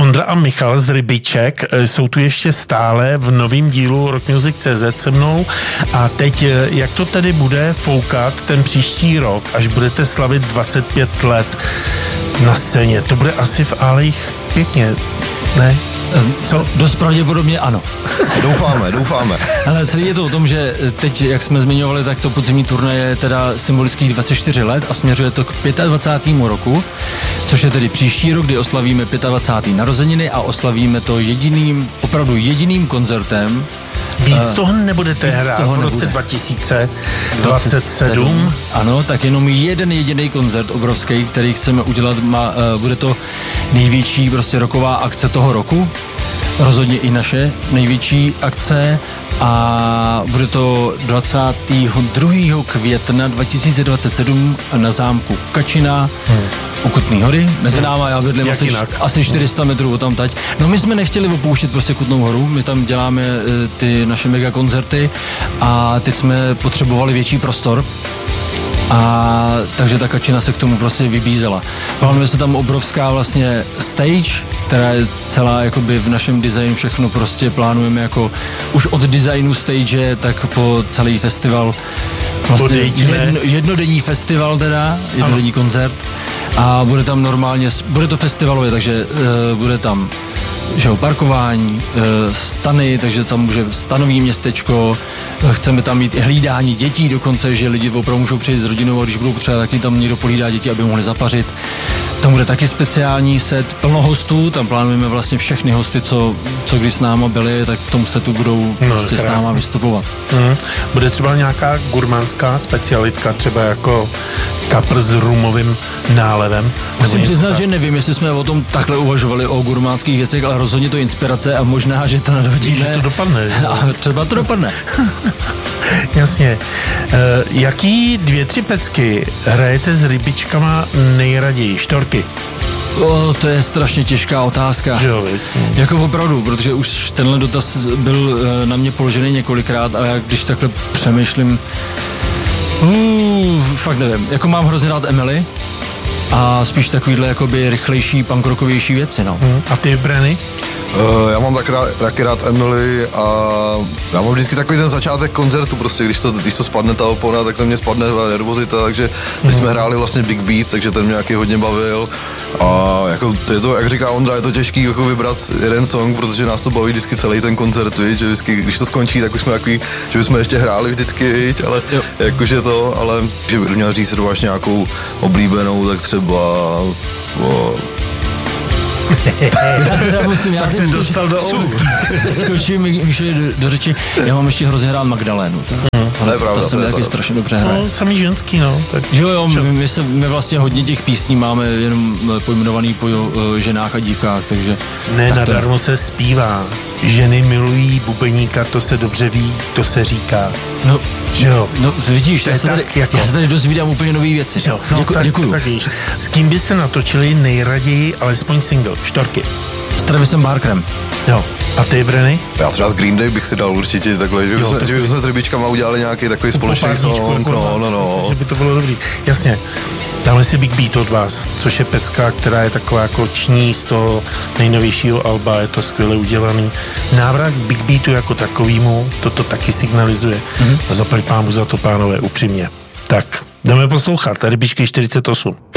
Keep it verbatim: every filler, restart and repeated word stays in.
Ondra a Michal z Rybiček jsou tu ještě stále v novém dílu Rock Music tečka cé zet se mnou a teď, jak to tedy bude foukat ten příští rok, až budete slavit dvacet pět let na scéně, to bude asi v Álejch pěkně, ne? Co? Dost pravděpodobně ano. Doufáme, doufáme. Ale celý je to o tom, že teď, jak jsme zmiňovali, tak to podzimní turné je teda symbolických dvacet čtyři let a směřuje to k dvacátému pátému roku, což je tedy příští rok, kdy oslavíme dvacáté páté narozeniny a oslavíme to jediným, opravdu jediným koncertem. Víc uh, toho nebudete víc hrát toho v roce nebude. dva tisíce dvacet sedm? Ano, tak jenom jeden jediný koncert obrovský, který chceme udělat. Má, uh, bude to největší prostě rocková akce toho roku. Rozhodně i naše největší akce a bude to dvacátého druhého května dva tisíce dvacet sedm na zámku Kačina hmm. u Kutný Hory. Mezi hmm. náma já bydlím asi, asi čtyři sta metrů tam tať. No my jsme nechtěli opouštět prostě Kutnou Horu, my tam děláme e, ty naše mega koncerty a teď jsme potřebovali větší prostor. A takže ta Kačina se k tomu prostě vybízela. Plánuje se tam obrovská vlastně stage, která je celá jakoby v našem designu všechno prostě plánujeme jako už od designu stage tak po celý festival. Vlastně jedno, jednodenní festival teda, jednodenní ano. koncert a bude tam normálně, bude to festivalově, takže uh, bude tam že jo, parkování, stany, takže tam může stanový městečko, chceme tam mít i hlídání dětí dokonce, že lidi opravdu můžou přijít s rodinou a když budou potřeba, tak tam někdo pohlídá děti, aby mohli zapařit. Tam bude taky speciální set, plno hostů, tam plánujeme vlastně všechny hosty, co, co když s náma byli, tak v tom setu budou no, prostě s náma vystupovat. Mm. Bude třeba nějaká gurmánská specialitka, třeba jako kapr s rumovým nálevem? Musím přiznat, tak? že nevím, jestli jsme o tom takhle uvažovali o gurmánských věcech, ale rozhodně to inspirace a možná, že to nadhodíme. Že to dopadne. A třeba to dopadne. Jasně. E, jaký dvě, tři pecky hrajete s rybičkama nejraději? Štorky? O, to je strašně těžká otázka. Že jo, jako opravdu, protože už tenhle dotaz byl na mě položený několikrát a já když takhle přemýšlím, uh, fakt nevím. Jako mám hrozně rád Emily a spíš takovýhle jakoby rychlejší, punkrockovější věci, no. Hmm. A ty, Brenny? Uh, já mám tak rád, taky rád Emily a já mám vždycky takový ten začátek koncertu, prostě když to, když to spadne ta opona, tak to mě spadne nervozita, takže teď mm. jsme hráli vlastně Big Beat, takže ten mě nějaký hodně bavil a jako to je to, jak říká Ondra, je to těžký jako vybrat jeden song, protože nás to baví vždycky celý ten koncert, víc, že vždycky, když to skončí, tak už jsme takový, že bychom ještě hráli vždycky, víc, ale jo. jakože to, ale že bych měl říct, že máš nějakou oblíbenou, tak třeba o, já musím, já tak jsem dostal do ouských. Skočím mi do, do řeči. Já mám ještě hrozně rád Magdalénu. To, hmm, to je pravda. To se mi taky strašně dobře hraje. No, samý ženský, no. Tak, že jo, jo, my, my, se, my vlastně hodně těch písní máme jenom pojmenovaný po uh, ženách a dívkách, takže... Ne, nadarmo se zpívá. Ženy milují bubeníka, to se dobře ví, to se říká. No, že jo. No, vidíš, já se, tady, jako... já se tady dozvídám úplně nový věci. Jo, no, Děku, tak, děkuju. Tak víš. S kým byste natočili nejraději alespoň single? Štorky. S Travisem Barkerem. Jo. A ty, Brenny? Já třeba z Green Day bych si dal určitě takhle, že, jo, bychom, že bychom s rybičkama udělali nějaký takový společný song, no, no, no. Že by to bylo dobrý. Jasně. Dáme si Big Beat od vás, což je pecka, která je taková jako ční z toho nejnovějšího alba, je to skvěle udělaný. Návrat k Big Beatu jako takovýmu, toto taky signalizuje. Mm-hmm. A zaplať pámu za to, pánové, upřímně. Tak, jdeme poslouchat, Rybičky čtyřicet osm.